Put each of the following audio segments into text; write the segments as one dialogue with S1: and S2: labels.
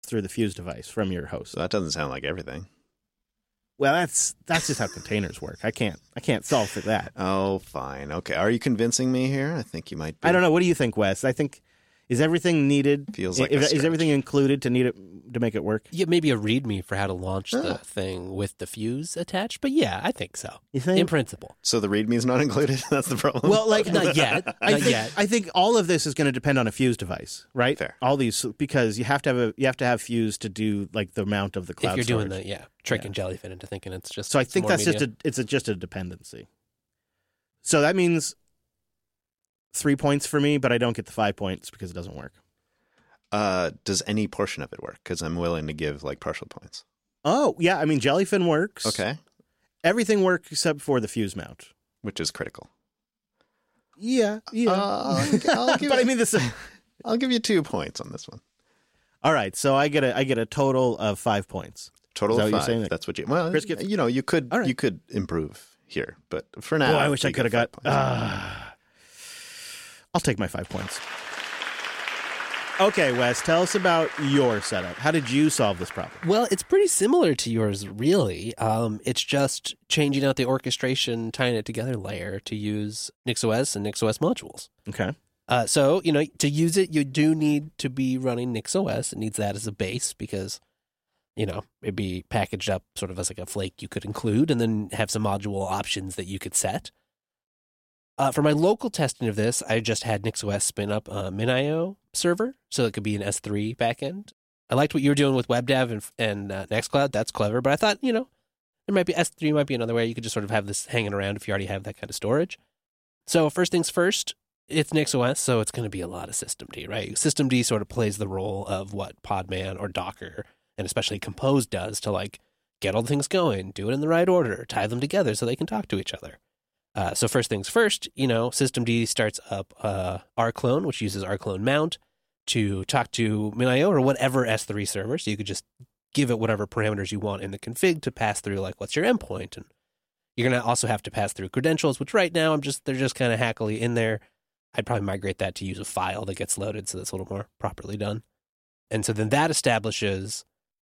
S1: through the Fuse device from your host.
S2: So that doesn't sound like everything.
S1: Well, that's just how containers work. I can't solve for that.
S2: Oh, fine. Okay. Are you convincing me here? I think you might be.
S1: I don't know. What do you think, Wes? I think, is everything needed?
S2: Feels like
S1: is everything included to need it to make it work?
S3: Yeah, maybe a README for how to launch the thing with the fuse attached. But yeah, I think so.
S1: You think?
S3: In principle.
S2: So the README is not included? That's the problem?
S1: Well, like
S3: Not yet.
S1: I think all of this is going to depend on a Fuse device, right?
S2: Fair.
S1: All these, because you have to have Fuse to do like the mount of the cloud
S3: If you're
S1: storage.
S3: doing the tricking Jellyfin into thinking it's just
S1: So I think
S3: more
S1: that's
S3: media.
S1: just a dependency. So that means 3 points for me, but I don't get the 5 points because it doesn't work.
S2: Does any portion of it work? Because I'm willing to give like partial points.
S1: Oh, yeah. I mean, Jellyfin works.
S2: Okay.
S1: Everything works except for the Fuse mount.
S2: Which is critical.
S1: Yeah.
S2: I'll give
S1: But I mean, this.
S2: I'll give you 2 points on this one.
S1: All right. So I get a total of 5 points.
S2: Total
S1: Is that
S2: of
S1: what you're
S2: 5.
S1: saying?
S2: That's what you. Well,
S1: Chris gets-
S2: you could
S1: All right.
S2: you could improve here, but for now,
S1: Oh, I wish I
S2: you
S1: could have
S2: get
S1: got.
S2: 5 points.
S1: I'll take my 5 points. Okay, Wes, tell us about your setup. How did you solve this problem?
S3: Well, it's pretty similar to yours, really. It's just changing out the orchestration, tying it together layer to use NixOS and NixOS modules.
S1: Okay.
S3: So, to use it, you do need to be running NixOS. It needs that as a base because, it'd be packaged up sort of as like a flake you could include and then have some module options that you could set. For my local testing of this, I just had NixOS spin up a MinIO server, so it could be an S3 backend. I liked what you were doing with WebDAV and Nextcloud. That's clever, but I thought, there might be S3 might be another way you could just sort of have this hanging around if you already have that kind of storage. So first things first, it's NixOS, so it's going to be a lot of systemd, right? Systemd sort of plays the role of what Podman or Docker, and especially Compose does to like get all the things going, do it in the right order, tie them together so they can talk to each other. So first things first, systemd starts up rclone, which uses rclone mount to talk to MinIO or whatever S3 server. So you could just give it whatever parameters you want in the config to pass through, like what's your endpoint. And you're going to also have to pass through credentials, which right now they're just kind of hackily in there. I'd probably migrate that to use a file that gets loaded so that's a little more properly done. And so then that establishes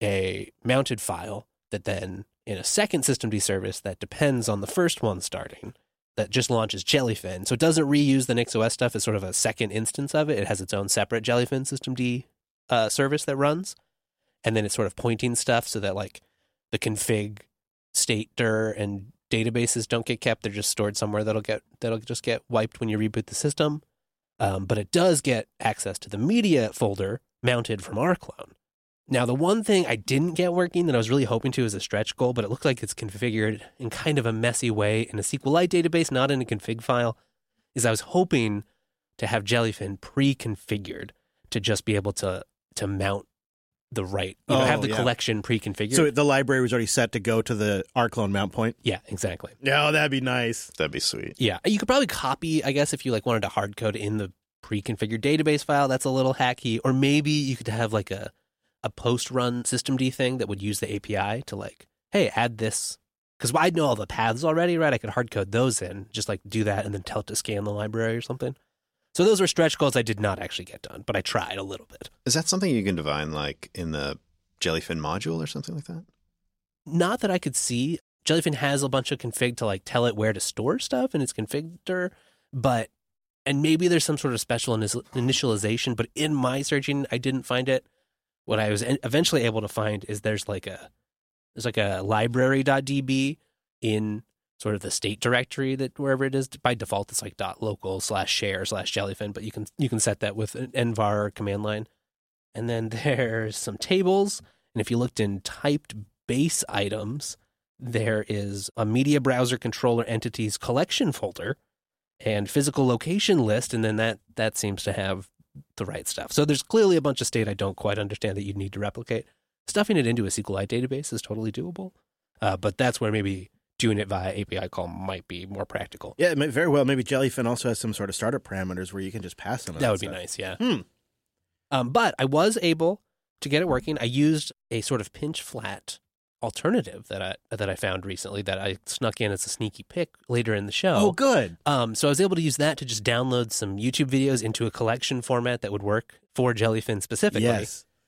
S3: a mounted file that then in a second systemd service that depends on the first one starting, that just launches Jellyfin. So it doesn't reuse the NixOS stuff as sort of a second instance of it. It has its own separate Jellyfin systemd service that runs. And then it's sort of pointing stuff so that like the config, state dir, and databases don't get kept. They're just stored somewhere that'll just get wiped when you reboot the system. But it does get access to the media folder mounted from rclone. Now, the one thing I didn't get working that I was really hoping to is a stretch goal, but it looked like it's configured in kind of a messy way in a SQLite database, not in a config file, is I was hoping to have Jellyfin pre-configured to just be able to mount the right, have the collection pre-configured.
S1: So the library was already set to go to the rclone mount point?
S3: Yeah, exactly.
S1: Yeah, that'd be nice.
S2: That'd be sweet.
S3: Yeah, you could probably copy, I guess, if you like wanted to hard code in the pre-configured database file. That's a little hacky. Or maybe you could have like a post-run systemd thing that would use the API to like, hey, add this. Because I know all the paths already, right? I could hard code those in, just like do that and then tell it to scan the library or something. So those were stretch goals I did not actually get done, but I tried a little bit.
S2: Is that something you can define like in the Jellyfin module or something like that?
S3: Not that I could see. Jellyfin has a bunch of config to like tell it where to store stuff in its configure, and maybe there's some sort of special initialization, but in my searching, I didn't find it. What I was eventually able to find is there's like a library.db in sort of the state directory that wherever it is. By default, it's like .local/share/Jellyfin, but you can set that with an nvar command line. And then there's some tables. And if you looked in typed base items, there is a media browser controller entities collection folder and physical location list. And then that seems to have the right stuff. So there's clearly a bunch of state I don't quite understand that you'd need to replicate. Stuffing it into a SQLite database is totally doable. But that's where maybe doing it via API call might be more practical.
S1: Yeah, it may very well. Maybe Jellyfin also has some sort of startup parameters where you can just pass them.
S3: That would be nice, yeah. But I was able to get it working. I used a sort of pinch flat alternative that I found recently that I snuck in as a sneaky pick later in the show.
S1: Oh, good.
S3: So I was able to use that to just download some YouTube videos into a collection format that would work for Jellyfin specifically.
S1: Yes.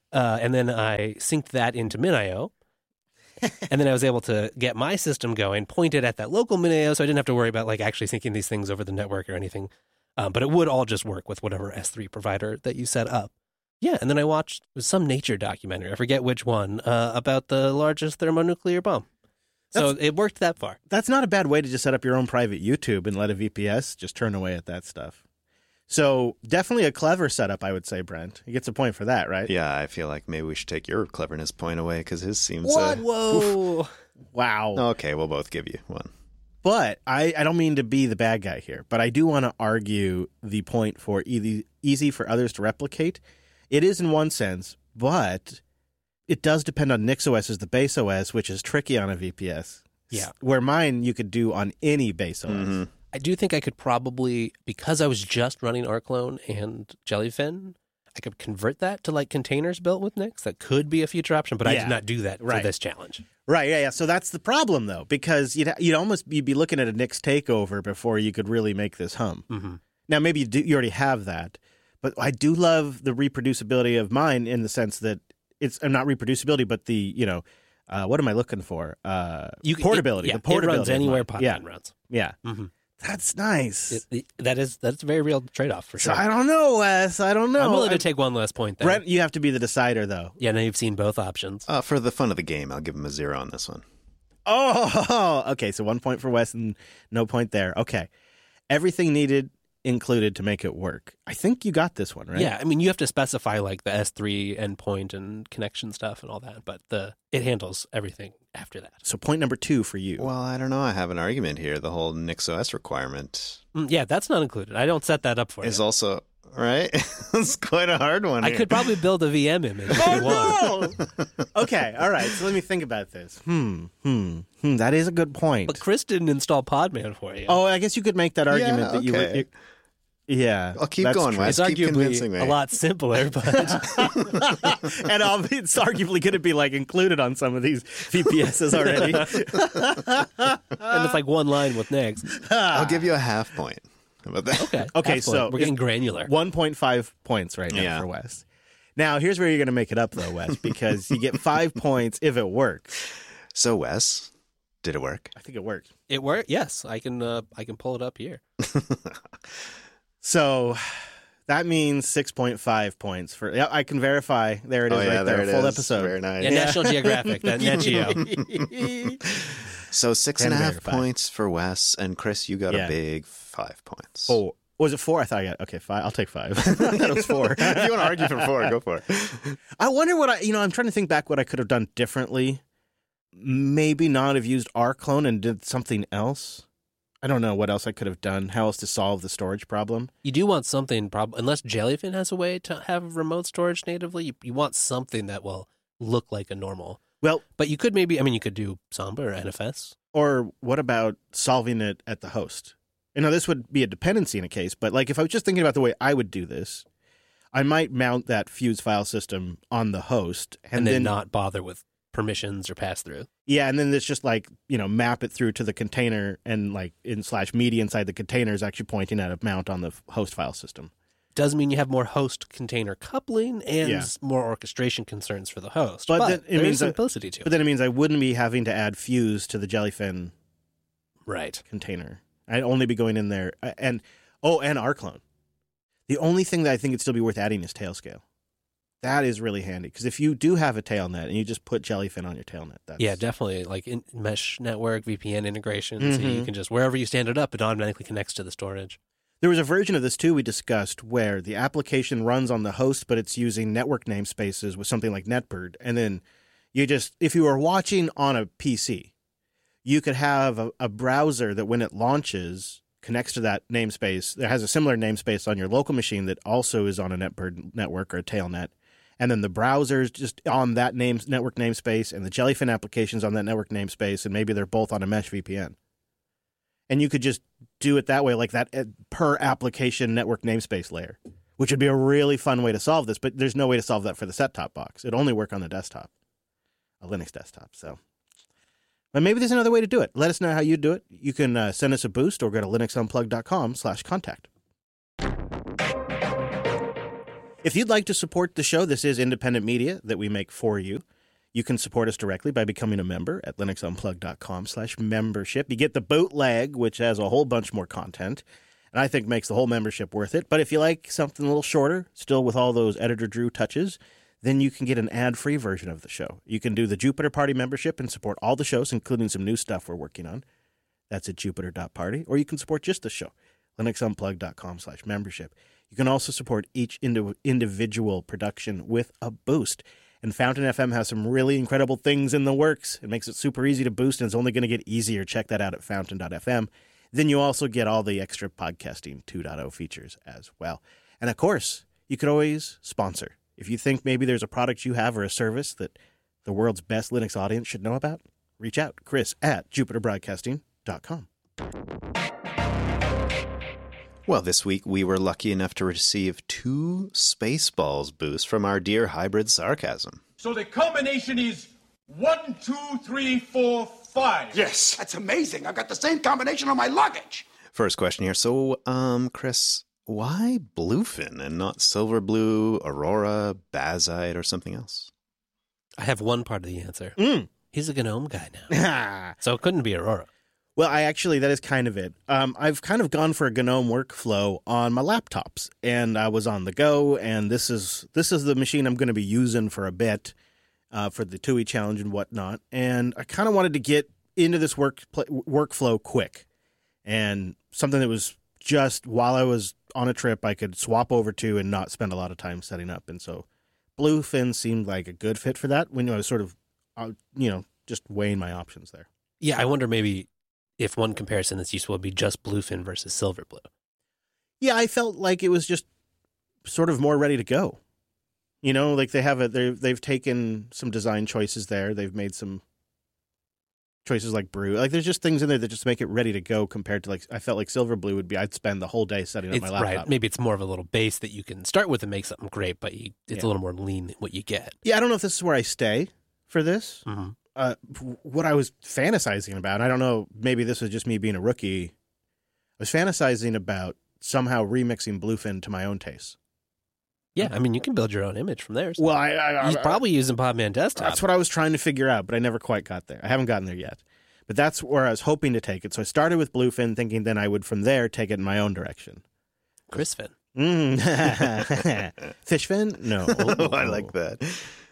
S3: And then I synced that into MinIO. And then I was able to get my system going, pointed at that local MinIO, so I didn't have to worry about like actually syncing these things over the network or anything. But it would all just work with whatever S3 provider that you set up. Yeah, and then I watched some nature documentary, I forget which one, about the largest thermonuclear bomb. So it worked that far.
S1: That's not a bad way to just set up your own private YouTube and let a VPS just turn away at that stuff. So definitely a clever setup, I would say, Brent. He gets a point for that, right?
S2: Yeah, I feel like maybe we should take your cleverness point away because his seems...
S3: What? Whoa.
S1: Wow.
S2: Okay, we'll both give you one.
S1: But I don't mean to be the bad guy here, but I do want to argue the point for easy for others to replicate. It is in one sense, but it does depend on NixOS as the base OS, which is tricky on a VPS.
S3: Yeah.
S1: Where mine you could do on any base OS.
S2: Mm-hmm.
S3: I do think I could probably, because I was just running Arclone and Jellyfin, I could convert that to like containers built with Nix. That could be a future option, but I did not do that for this challenge.
S1: Right, yeah. So that's the problem, though, because you'd almost be looking at a Nix takeover before you could really make this hum.
S3: Mm-hmm.
S1: Now, maybe you already have that, but I do love the reproducibility of mine in the sense that it's not reproducibility, but the, what am I looking for? Portability. The portability.
S3: It runs anywhere Podman runs.
S1: Yeah.
S3: Mm-hmm.
S1: That's nice.
S3: That's a very real trade-off for sure.
S1: So I don't know, Wes. I don't know.
S3: I'm willing to take one less point there.
S1: Brent, you have to be the decider, though.
S3: Yeah, now you've seen both options.
S2: For the fun of the game, I'll give him a 0 on this one.
S1: Oh, okay. So 1 point for Wes and no point there. Okay. Everything needed included to make it work. I think you got this one, right?
S3: Yeah, I mean, you have to specify like the S3 endpoint and connection stuff and all that, but it handles everything after that.
S1: So point number 2 for you.
S2: Well, I don't know. I have an argument here. The whole NixOS requirement.
S3: Yeah, that's not included. I don't set that up for you.
S2: Is also... Right? It's quite a hard one here.
S3: I could probably build a VM image if you want.
S1: No! Okay, all right. So let me think about this. That is a good point.
S3: But Chris didn't install Podman for you.
S1: Oh, I guess you could make that argument that you would... Yeah.
S2: I'll keep going, Wes.
S3: It's
S2: Keep convincing me.
S3: arguably a lot simpler, but...
S1: And it's arguably going to be like included on some of these VPSs already.
S3: And it's like one line with Nix.
S2: I'll give you a half point. How about that?
S1: Okay,
S3: Half
S1: so
S3: point. We're getting granular.
S1: 1.5 points right now for Wes. Now, here's where you're going to make it up, though, Wes, because you get 5 points if it works.
S2: So, Wes, did it work?
S1: I think it worked.
S3: It worked? Yes. I can pull it up here.
S1: So that means 6.5 points for. Yeah, I can verify. There it is, right there. Full episode.
S2: Very nice.
S3: Yeah, National Geographic, that Net Geo.
S2: So 6.5 points for Wes, and Chris, you got a big 5 points.
S1: Oh, was it 4? I thought I got 5. I'll take 5. I thought it was 4.
S2: If you want to argue for 4, go for it.
S1: I wonder what I'm trying to think back what I could have done differently. Maybe not have used Arclone and did something else. I don't know what else I could have done. How else to solve the storage problem?
S3: You do want something, unless Jellyfin has a way to have remote storage natively, you want something that will look like a normal.
S1: Well,
S3: but you could you could do Samba or NFS.
S1: Or what about solving it at the host? This would be a dependency in a case, but like if I was just thinking about the way I would do this, I might mount that Fuse file system on the host
S3: and then not bother with permissions or pass through.
S1: Yeah, and then it's just like, map it through to the container and like /media inside the container is actually pointing at a mount on the host file system.
S3: Does mean you have more host container coupling and more orchestration concerns for the host. But
S1: it means
S3: simplicity to it.
S1: But then it means I wouldn't be having to add Fuse to the Jellyfin container. I'd only be going in there and Arclone. The only thing that I think it'd still be worth adding is Tailscale. That is really handy because if you do have a tailnet and you just put Jellyfin on your tailnet, that's...
S3: definitely like mesh network VPN integration, so you can just wherever you stand it up, it automatically connects to the storage.
S1: There was a version of this too we discussed where the application runs on the host, but it's using network namespaces with something like NetBird, and then if you were watching on a PC, you could have a browser that when it launches connects to that namespace. That has a similar namespace on your local machine that also is on a NetBird network or a tailnet. And then the browser's just on that network namespace, and the Jellyfin application's on that network namespace, and maybe they're both on a mesh VPN. And you could just do it that way, like that per application network namespace layer, which would be a really fun way to solve this. But there's no way to solve that for the set-top box. It'd only work on the desktop, a Linux desktop. So, but maybe there's another way to do it. Let us know how you do it. You can send us a boost or go to linuxunplug.com/contact. If you'd like to support the show, this is independent media that we make for you. You can support us directly by becoming a member at linuxunplugged.com/membership. You get the bootleg, which has a whole bunch more content, and I think makes the whole membership worth it. But if you like something a little shorter, still with all those Editor Drew touches, then you can get an ad-free version of the show. You can do the Jupiter Party membership and support all the shows, including some new stuff we're working on. That's at jupiter.party. Or you can support just the show, linuxunplugged.com/membership. You can also support each individual production with a boost. And Fountain FM has some really incredible things in the works. It makes it super easy to boost, and it's only going to get easier. Check that out at fountain.fm. Then you also get all the extra podcasting 2.0 features as well. And, of course, you could always sponsor. If you think maybe there's a product you have or a service that the world's best Linux audience should know about, reach out. Chris at jupiterbroadcasting.com.
S2: Well, this week we were lucky enough to receive 2 Spaceballs boosts from our dear Hybrid Sarcasm.
S4: So the combination is 1, 2, 3, 4, 5.
S5: Yes. That's amazing. I've got the same combination on my luggage.
S2: First question here. So, Chris, why Bluefin and not Silverblue, Aurora, Bazite, or something else?
S3: I have one part of the answer. He's a GNOME guy now. So it couldn't be Aurora.
S1: Well, that is kind of it. I've kind of gone for a GNOME workflow on my laptops, and I was on the go, and this is the machine I'm going to be using for a bit for the TUI challenge and whatnot. And I kind of wanted to get into this workflow quick, and something that was just while I was on a trip I could swap over to and not spend a lot of time setting up. And so Bluefin seemed like a good fit for that when I was sort of, just weighing my options there.
S3: Yeah, I wonder maybe if one comparison that's useful would be just Bluefin versus Silverblue.
S1: Yeah, I felt like it was just sort of more ready to go. Like they've taken some design choices there. They've made some choices like Brew. Like there's just things in there that just make it ready to go compared to I felt like Silverblue would be, I'd spend the whole day setting up my laptop.
S3: Right. Maybe it's more of a little base that you can start with and make something great, but it's a little more lean than what you get.
S1: Yeah, I don't know if this is where I stay for this.
S3: Mm-hmm.
S1: What I was fantasizing about, I don't know, maybe this was just me being a rookie, I was fantasizing about somehow remixing Bluefin to my own taste.
S3: Yeah, I mean, you can build your own image from there. So
S1: well,
S3: he's probably using Podman Desktop.
S1: That's what I was trying to figure out, but I never quite got there. I haven't gotten there yet. But that's where I was hoping to take it. So I started with Bluefin, thinking then I would from there take it in my own direction.
S3: Chrisfin.
S1: Fishfin? No.
S2: I like that.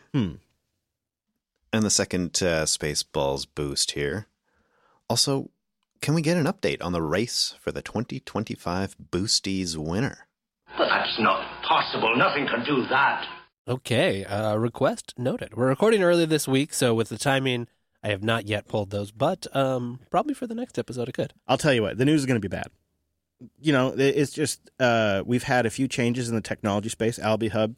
S2: And the second Spaceballs boost here. Also, can we get an update on the race for the 2025 Boosties winner?
S6: But that's not possible. Nothing can do that.
S3: Okay, request noted. We're recording early this week, so with the timing, I have not yet pulled those, but probably for the next episode I could.
S1: I'll tell you what, the news is going to be bad. It's just we've had a few changes in the technology space. Albi has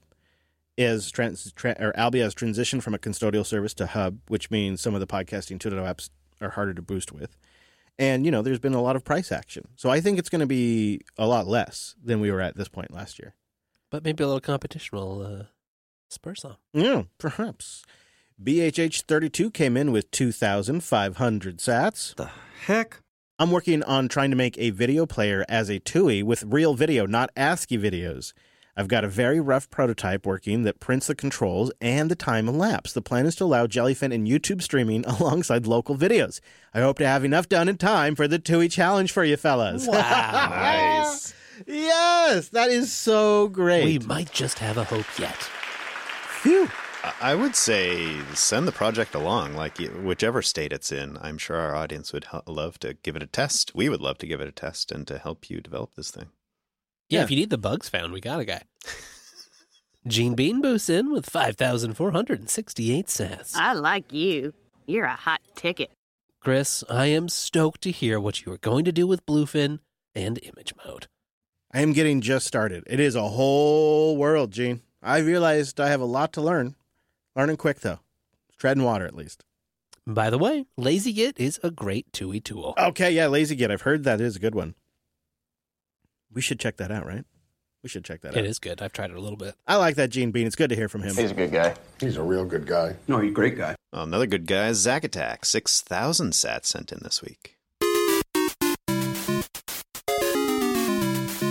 S1: transitioned from a custodial service to Hub, which means some of the podcasting 2.0 apps are harder to boost with. And, there's been a lot of price action. So I think it's going to be a lot less than we were at this point last year.
S3: But maybe a little competition will spur some.
S1: Yeah, perhaps. BHH32 came in with 2,500 sats.
S2: The heck?
S1: I'm working on trying to make a video player as a TUI with real video, not ASCII videos. I've got a very rough prototype working that prints the controls and the time elapsed. The plan is to allow Jellyfin and YouTube streaming alongside local videos. I hope to have enough done in time for the TUI challenge for you fellas.
S3: Wow.
S2: Nice.
S1: Yes, that is so great.
S3: We might just have a hope yet.
S1: Phew.
S2: I would say send the project along, whichever state it's in. I'm sure our audience would love to give it a test. We would love to give it a test and to help you develop this thing.
S3: Yeah, if you need the bugs found, we got a guy. Gene Bean boosts in with 5,468 sats.
S7: I like you. You're a hot ticket.
S3: Chris, I am stoked to hear what you are going to do with Bluefin and image mode.
S1: I am getting just started. It is a whole world, Gene. I realized I have a lot to learn. Learning quick, though. Treading water, at least.
S3: By the way, LazyGit is a great TUI tool.
S1: Okay, yeah, LazyGit. I've heard that is a good one. We should check that out, right? We should check that out.
S3: It is good. I've tried it a little bit.
S1: I like that Gene Bean. It's good to hear from him.
S5: He's a good guy. He's a real good guy.
S8: No, he's a great guy.
S2: Another good guy is Zack Attack. 6,000 sats sent in this week.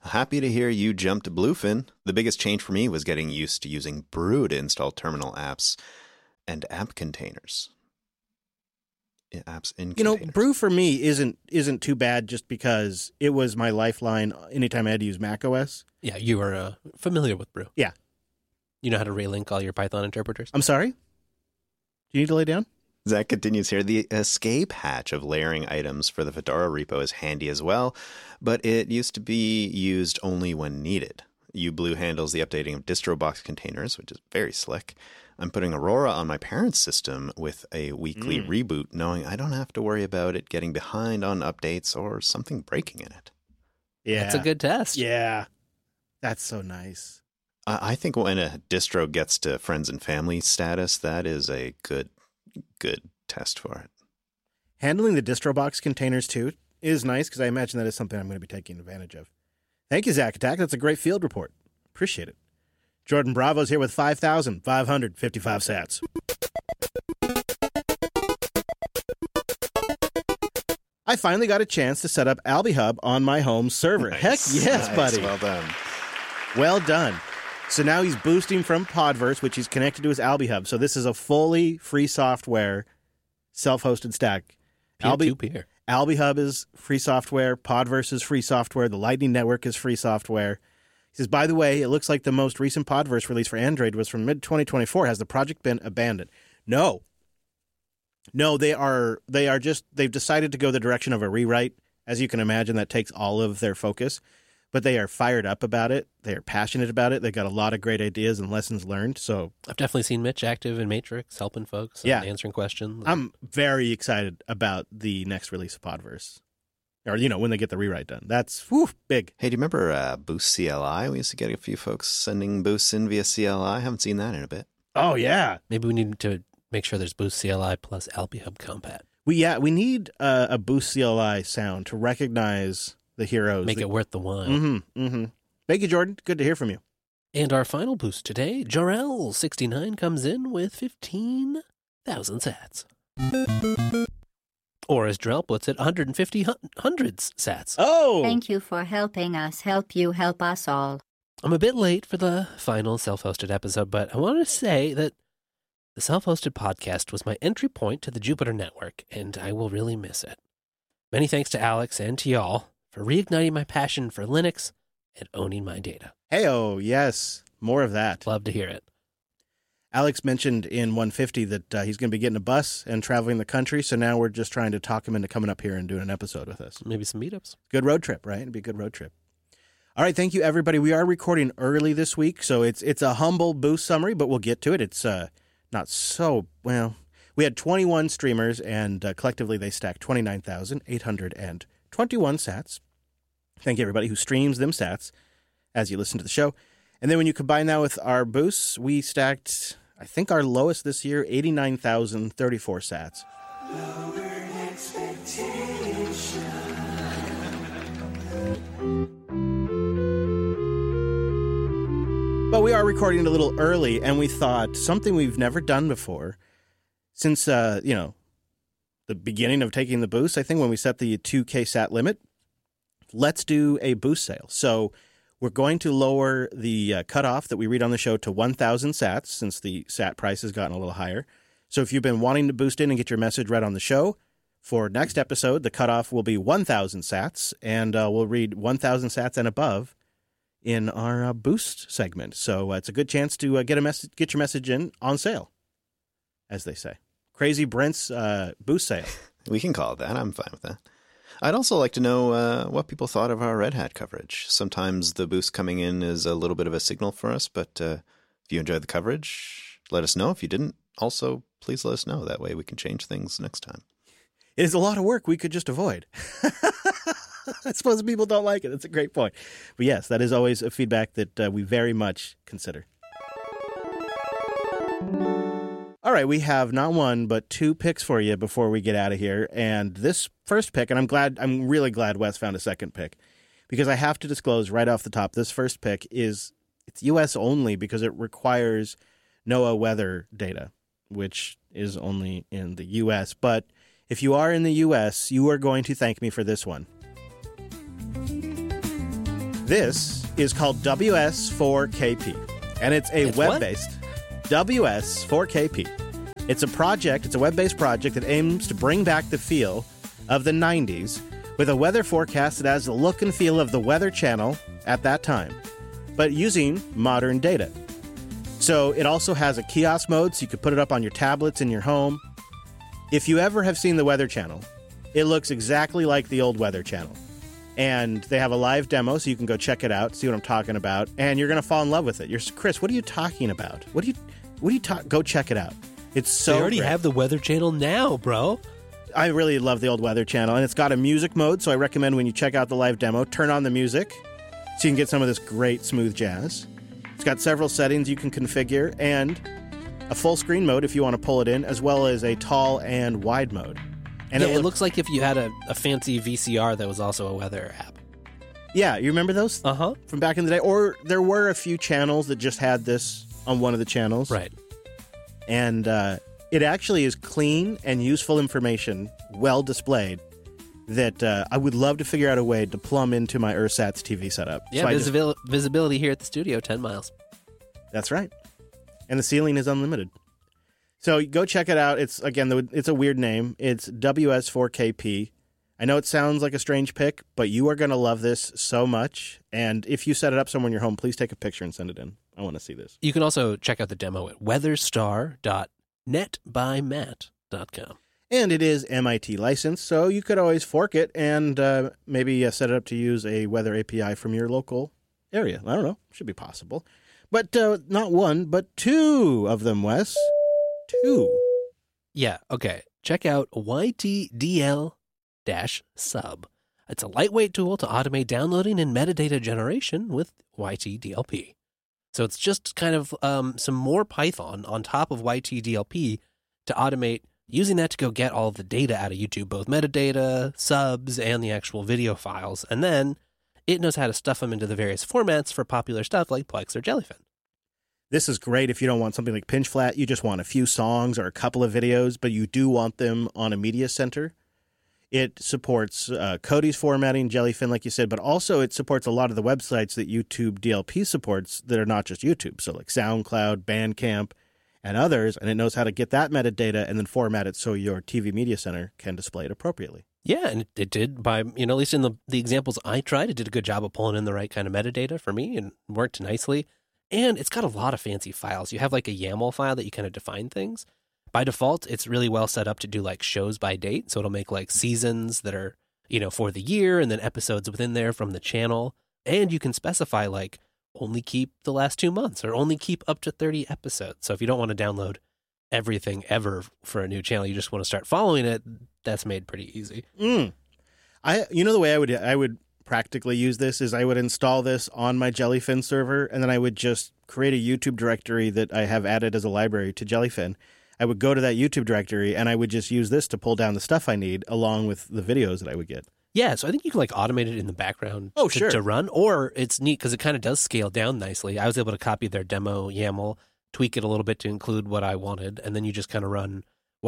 S2: happy to hear you jumped to Bluefin. The biggest change for me was getting used to using Brew to install terminal apps and app containers. Apps in containers.
S1: Brew for me isn't too bad just because it was my lifeline anytime I had to use Mac OS.
S3: Yeah, you are familiar with Brew.
S1: Yeah.
S3: You know how to relink all your Python interpreters?
S1: I'm sorry? Do you need to lay down?
S2: Zach continues here. The escape hatch of layering items for the Fedora repo is handy as well, but it used to be used only when needed. uBlue handles the updating of DistroBox containers, which is very slick. I'm putting Aurora on my parents' system with a weekly reboot, knowing I don't have to worry about it getting behind on updates or something breaking in it.
S1: Yeah.
S3: That's a good test.
S1: Yeah. That's so nice.
S2: I think when a distro gets to friends and family status, that is a good test for it.
S1: Handling the DistroBox containers, too, is nice because I imagine that is something I'm going to be taking advantage of. Thank you, Zach Attack. That's a great field report. Appreciate it. Jordan Bravo's here with 5,555 sats. I finally got a chance to set up AlbiHub on my home server.
S2: Nice.
S1: Heck yes,
S2: Nice.
S1: buddy.
S2: Well done.
S1: Well done. So now he's boosting from Podverse, which he's connected to his AlbiHub. So this is a fully free software, self-hosted stack.
S3: Peer-to-peer.
S1: AlbiHub is free software. Podverse is free software. The Lightning Network is free software. He says, by the way, it looks like the most recent Podverse release for Android was from mid-2024. Has the project been abandoned? No, they've decided to go the direction of a rewrite. As you can imagine, that takes all of their focus. But they are fired up about it. They are passionate about it. They've got a lot of great ideas and lessons learned. So
S3: I've definitely seen Mitch active in Matrix, helping folks and answering questions.
S1: I'm very excited about the next release of Podverse. Or, when they get the rewrite done. That's big.
S2: Hey, do you remember Boost CLI? We used to get a few folks sending boosts in via CLI. I haven't seen that in a bit.
S1: Oh, yeah.
S3: Maybe we need to make sure there's Boost CLI plus AlbiHub Compat.
S1: We need a Boost CLI sound to recognize the heroes.
S3: Make it worth the while.
S1: Thank you, Jordan. Good to hear from you.
S3: And our final boost today, Jorel69 comes in with 15,000 sats. Or as Drell puts it, 150 hundreds sats.
S1: Oh!
S8: Thank you for helping us help you help us all.
S3: I'm a bit late for the final self-hosted episode, but I want to say that the self-hosted podcast was my entry point to the Jupiter Network, and I will really miss it. Many thanks to Alex and to y'all for reigniting my passion for Linux and owning my data.
S1: Hey-oh, yes. More of that.
S3: Love to hear it.
S1: Alex mentioned in 150 that he's going to be getting a bus and traveling the country, so now we're just trying to talk him into coming up here and doing an episode with us.
S3: Maybe some meetups.
S1: Good road trip, right? It'd be a good road trip. All right, thank you, everybody. We are recording early this week, so it's a humble boost summary, but we'll get to it. It's not so, well, we had 21 streamers, and collectively they stacked 29,821 sats. Thank you, everybody who streams them sats as you listen to the show. And then when you combine that with our boosts, we stacked, I think our lowest this year, 89,034 sats. But we are recording a little early, and we thought something we've never done before since, the beginning of taking the boost, I think when we set the 2K sat limit, let's do a boost sale. So we're going to lower the cutoff that we read on the show to 1,000 sats since the sat price has gotten a little higher. So if you've been wanting to boost in and get your message read on the show, for next episode, the cutoff will be 1,000 sats, and we'll read 1,000 sats and above in our boost segment. So it's a good chance to get your message in on sale, as they say. Crazy Brent's boost sale.
S2: We can call it that. I'm fine with that. I'd also like to know what people thought of our Red Hat coverage. Sometimes the boost coming in is a little bit of a signal for us, but if you enjoyed the coverage, let us know. If you didn't, also, please let us know. That way we can change things next time.
S1: It is a lot of work we could just avoid. I suppose people don't like it. That's a great point. But yes, that is always a feedback that we very much consider. All right, we have not one, but two picks for you before we get out of here. And this first pick, and I'm really glad Wes found a second pick, because I have to disclose right off the top, this first pick it's U.S. only because it requires NOAA weather data, which is only in the U.S. But if you are in the U.S., you are going to thank me for this one. This is called WS4KP, and it's a web-based WS4KP. It's a project, it's a web-based project that aims to bring back the feel of the 90s with a weather forecast that has the look and feel of the Weather Channel at that time, but using modern data. So it also has a kiosk mode, so you could put it up on your tablets in your home. If you ever have seen the Weather Channel, it looks exactly like the old Weather Channel. And they have a live demo, so you can go check it out, see what I'm talking about, and you're going to fall in love with it. You're Chris, what are you talking about? Go check it out. It's so
S3: They already
S1: great.
S3: have the Weather Channel now, bro.
S1: I really love the old Weather Channel, and it's got a music mode, so I recommend when you check out the live demo, turn on the music so you can get some of this great smooth jazz. It's got several settings you can configure, and a full screen mode if you want to pull it in, as well as a tall and wide mode. And
S3: it looks like if you had a fancy VCR that was also a weather app.
S1: Yeah, you remember those?
S3: Uh-huh.
S1: From back in the day? Or there were a few channels that just had this on one of the channels.
S3: Right.
S1: And it actually is clean and useful information, well displayed, that I would love to figure out a way to plumb into my Ursat's TV setup.
S3: Yeah,
S1: So
S3: visibility here at the studio, 10 miles.
S1: That's right. And the ceiling is unlimited. So go check it out. It's a weird name. It's WS4KP. I know it sounds like a strange pick, but you are going to love this so much. And if you set it up somewhere in your home, please take a picture and send it in. I want to see this.
S3: You can also check out the demo at weatherstar.netbymatt.com.
S1: And it is MIT licensed, so you could always fork it and maybe set it up to use a weather API from your local area. I don't know. Should be possible. But not one, but two of them, Wes. Two.
S3: Yeah, okay. Check out YTDL-sub. It's a lightweight tool to automate downloading and metadata generation with YTDLP. So it's just kind of some more Python on top of YTDLP to automate using that to go get all of the data out of YouTube, both metadata, subs, and the actual video files. And then it knows how to stuff them into the various formats for popular stuff like Plex or Jellyfin.
S1: This is great if you don't want something like Pinch Flat. You just want a few songs or a couple of videos, but you do want them on a media center. It supports Cody's formatting, Jellyfin, like you said, but also it supports a lot of the websites that YouTube DLP supports that are not just YouTube. So like SoundCloud, Bandcamp, and others. And it knows how to get that metadata and then format it so your TV media center can display it appropriately.
S3: Yeah, and it did by, at least in the examples I tried, it did a good job of pulling in the right kind of metadata for me and worked nicely. And it's got a lot of fancy files. You have like a YAML file that you kind of define things. By default, it's really well set up to do like shows by date. So it'll make like seasons that are, for the year and then episodes within there from the channel. And you can specify like only keep the last 2 months or only keep up to 30 episodes. So if you don't want to download everything ever for a new channel, you just want to start following it, that's made pretty easy.
S1: The way I would practically use this is I would install this on my Jellyfin server, and then I would just create a YouTube directory that I have added as a library to Jellyfin. I would go to that YouTube directory, and I would just use this to pull down the stuff I need along with the videos that I would get.
S3: Yeah, so I think you can like automate it in the background to run, or it's neat because it kind of does scale down nicely. I was able to copy their demo YAML, tweak it a little bit to include what I wanted, and then you just kind of run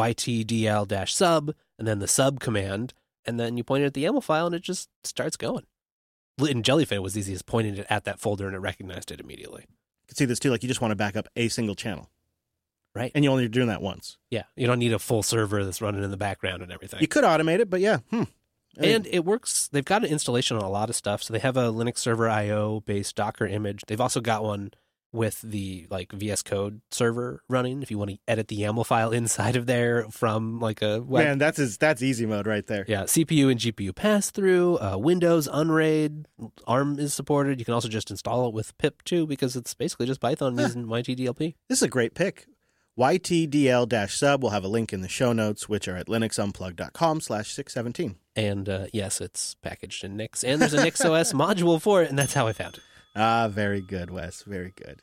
S3: YTDL-sub, and then the sub command, and then you point it at the YAML file, and it just starts going. In Jellyfin, it was easy as pointing it at that folder, and it recognized it immediately.
S1: You can see this too, like you just want to back up a single channel.
S3: Right.
S1: And you're only doing that once.
S3: Yeah, you don't need a full server that's running in the background and everything.
S1: You could automate it, but yeah.
S3: And it works. They've got an installation on a lot of stuff. So they have a Linux Server IO based Docker image. They've also got one with the like VS Code server running if you want to edit the YAML file inside of there from like a web.
S1: Man, that's easy mode right there.
S3: Yeah, CPU and GPU pass through, Windows, Unraid, ARM is supported. You can also just install it with pip too because it's basically just Python using YTDLP.
S1: This is a great pick. YTDL-sub will have a link in the show notes, which are at linuxunplug.com/617.
S3: And yes, it's packaged in Nix. And there's a NixOS module for it, and that's how I found it.
S1: Ah, very good, Wes. Very good.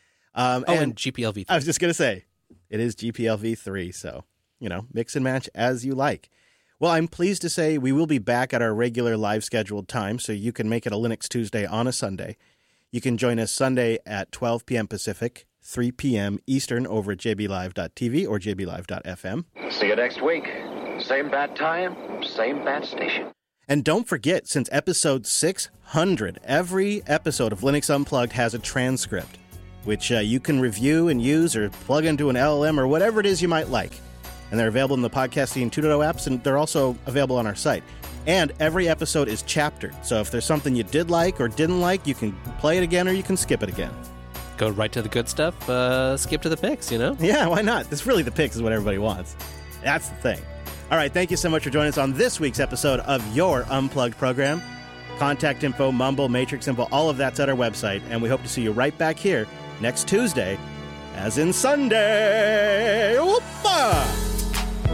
S3: And GPLv3.
S1: I was just going to say, it is GPLv3, so, mix and match as you like. Well, I'm pleased to say we will be back at our regular live scheduled time, so you can make it a Linux Tuesday on a Sunday. You can join us Sunday at 12 p.m. Pacific, 3 p.m. Eastern over at jblive.tv or jblive.fm.
S6: See you next week. Same bat time, same bat station.
S1: And don't forget, since episode 600, every episode of Linux Unplugged has a transcript, which you can review and use or plug into an LLM or whatever it is you might like. And they're available in the Podcasting 2.0 apps, and they're also available on our site. And every episode is chaptered, so if there's something you did like or didn't like, you can play it again or you can skip it again.
S3: Go right to the good stuff, skip to the picks, you know?
S1: Yeah, why not? This really, the picks is what everybody wants. That's the thing. All right, thank you so much for joining us on this week's episode of your Unplugged program. Contact info, Mumble, Matrix info, all of that's at our website, and we hope to see you right back here next Tuesday, as in Sunday. Opa!